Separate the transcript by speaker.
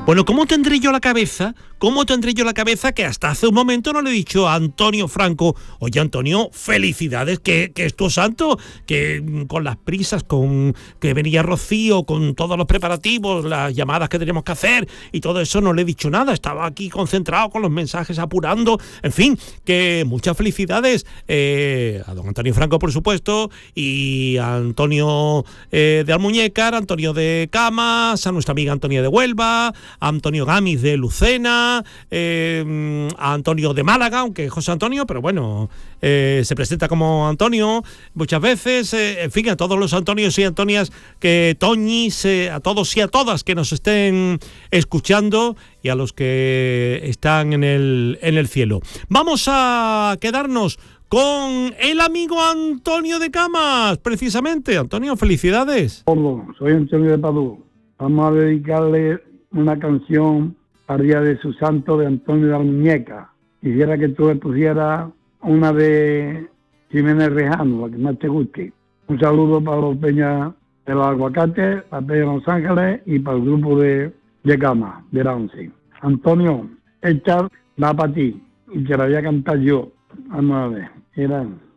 Speaker 1: Bueno, ¿cómo tendré yo la cabeza? ¿Cómo tendré yo la cabeza que hasta hace un momento no le he dicho a Antonio Franco, oye Antonio, felicidades, que es tu santo, que con las prisas, con que venía Rocío, con todos los preparativos, las llamadas que tenemos que hacer y todo eso no le he dicho nada, estaba aquí concentrado con los mensajes apurando, en fin, que muchas felicidades a don Antonio Franco, por supuesto, y a Antonio de Almuñécar, a Antonio de Camas, a nuestra amiga Antonia de Huelva, a Antonio Gamis de Lucena, a Antonio de Málaga, aunque José Antonio, pero bueno, se presenta como Antonio muchas veces, en fin, a todos los Antonios y Antonias, que Toñis, a todos y a todas que nos estén escuchando y a los que están en el cielo. Vamos a quedarnos con el amigo Antonio de Camas, precisamente. Antonio, felicidades.
Speaker 2: Hola, soy Antonio de Padú. Vamos a dedicarle una canción al día de su santo, de Antonio de Almuñécar. Quisiera que tú le pusieras una de Jiménez Rejano, la que más te guste. Un saludo para los Peñas de los Aguacates, para Peña de Los Ángeles y para el grupo de Camas, de la 11. Antonio, esta va para ti y te la voy a cantar yo. Vamos a ver. Era